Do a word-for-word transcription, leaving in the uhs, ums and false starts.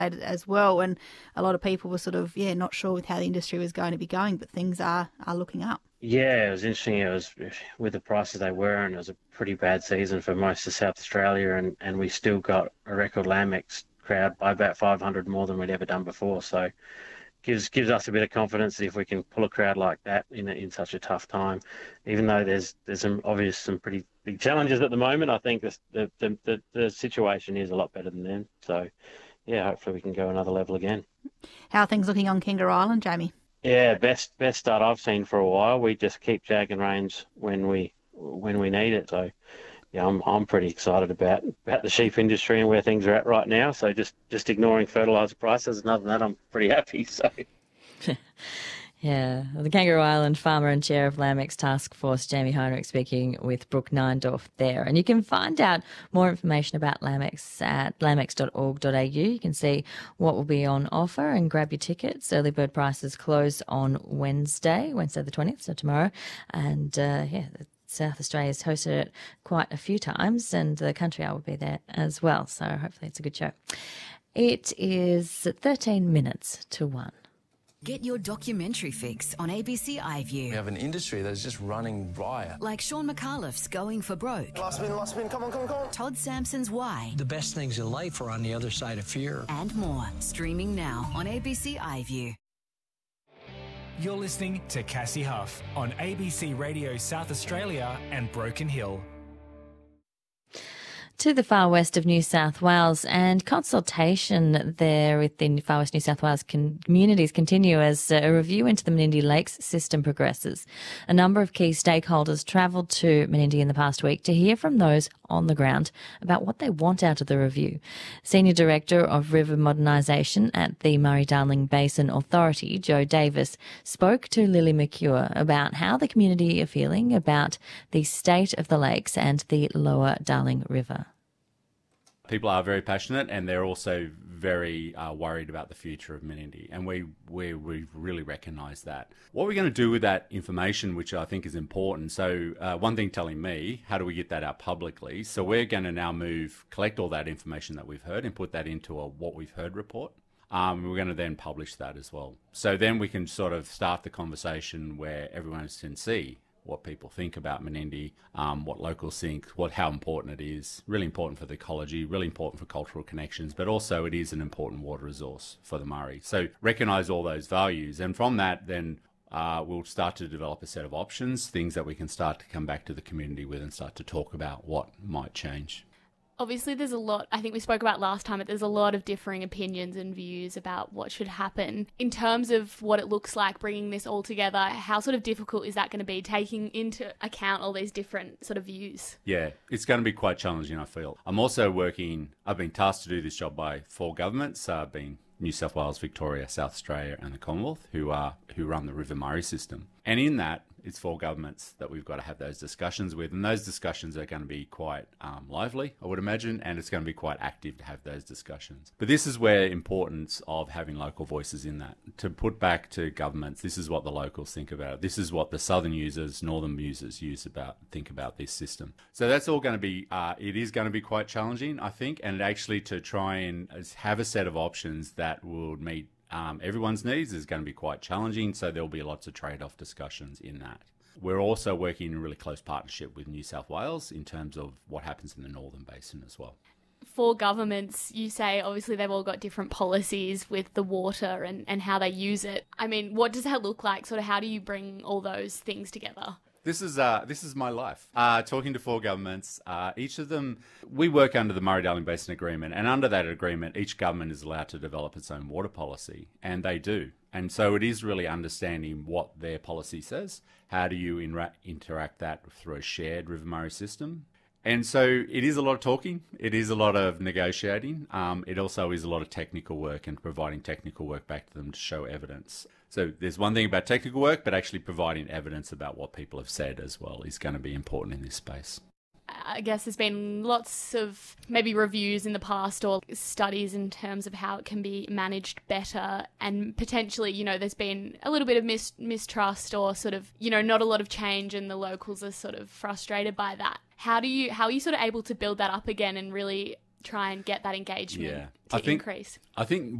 as well, and a lot of people were sort of, yeah, not sure with how the industry was going to be going, but things are, are looking up. Yeah, it was interesting. It was with the prices they were, and it was a pretty bad season for most of South Australia, and, and we still got a record Lambex crowd by about five hundred more than we'd ever done before. So gives gives us a bit of confidence that if we can pull a crowd like that in a, in such a tough time, even though there's there's some obvious some pretty big challenges at the moment, I think this, the, the the the situation is a lot better than then. So yeah, hopefully we can go another level again. How are things looking on Kangaroo Island, Jamie? Yeah, best best start I've seen for a while. We just keep jagging rains when we when we need it. So yeah, I'm I'm pretty excited about about the sheep industry and where things are at right now. So just just ignoring fertiliser prices, and other than that, I'm pretty happy. So. Yeah, the Kangaroo Island farmer and chair of Lambex Task Force, Jamie Heinrich, speaking with Brooke Neindorf there. And you can find out more information about Lambex at lambex dot org dot a u. You can see what will be on offer and grab your tickets. Early bird prices close on Wednesday, Wednesday the twentieth, so tomorrow. And uh, yeah, South Australia's hosted it quite a few times, and the Country Hour will be there as well. So hopefully it's a good show. It is thirteen minutes to one. Get your documentary fix on A B C iView. We have an industry that's just running riot. Like Sean McAuliffe's Going for Broke. Last spin, last spin, come on, come on, come on. Todd Sampson's Why. The best things in life are on the other side of fear. And more. Streaming now on A B C iView. You're listening to Cassie Huff on A B C Radio South Australia and Broken Hill. To the far west of New South Wales, and consultation there within far west New South Wales communities continue as a review into the Menindee Lakes system progresses. A number of key stakeholders travelled to Menindee in the past week to hear from those on the ground about what they want out of the review. Senior Director of River Modernisation at the Murray-Darling Basin Authority, Joe Davis, spoke to Lily McCure about how the community are feeling about the state of the lakes and the lower Darling River. People are very passionate, and they're also very uh, worried about the future of Menindee, and we, we, we really recognise that. What we're going to do with that information, which I think is important, so uh, one thing telling me, how do we get that out publicly? So we're going to now move, collect all that information that we've heard and put that into a What We've Heard report. Um, we're going to then publish that as well. So then we can sort of start the conversation where everyone can see what people think about Menindee, um, what locals think, what how important it is. Really important for the ecology, really important for cultural connections, but also it is an important water resource for the Murray. So recognise all those values, and from that then uh, we'll start to develop a set of options, things that we can start to come back to the community with and start to talk about what might change. Obviously, there's a lot, I think we spoke about last time, but there's a lot of differing opinions and views about what should happen. In terms of what it looks like bringing this all together, how sort of difficult is that going to be, taking into account all these different sort of views? Yeah, it's going to be quite challenging, I feel. I'm also working, I've been tasked to do this job by four governments, uh, being New South Wales, Victoria, South Australia and the Commonwealth, who are who run the River Murray system. And in that, it's four governments that we've got to have those discussions with, and those discussions are going to be quite um, lively, I would imagine, and it's going to be quite active to have those discussions. But this is where importance of having local voices in that, to put back to governments, this is what the locals think about it. This is what the southern users, northern users use about, think about this system. So that's all going to be, uh, it is going to be quite challenging, I think, and actually to try and have a set of options that will meet Um, everyone's needs is going to be quite challenging, so there'll be lots of trade-off discussions in that. We're also working in a really close partnership with New South Wales in terms of what happens in the Northern Basin as well. For governments, you say obviously they've all got different policies with the water and, and how they use it. I mean, what does that look like? Sort of how do you bring all those things together? This is uh, this is my life. Uh, talking to four governments, uh, each of them, we work under the Murray-Darling Basin Agreement, and under that agreement, each government is allowed to develop its own water policy, and they do. And so it is really understanding what their policy says. How do you inra- interact that through a shared River Murray system? And so it is a lot of talking. It is a lot of negotiating. Um, it also is a lot of technical work and providing technical work back to them to show evidence. So there's one thing about technical work, but actually providing evidence about what people have said as well is going to be important in this space. I guess there's been lots of maybe reviews in the past or studies in terms of how it can be managed better, and potentially, you know, there's been a little bit of mis- mistrust or sort of, you know, not a lot of change, and the locals are sort of frustrated by that. How do you, how are you sort of able to build that up again and really try and get that engagement Yeah. to I think, increase? I think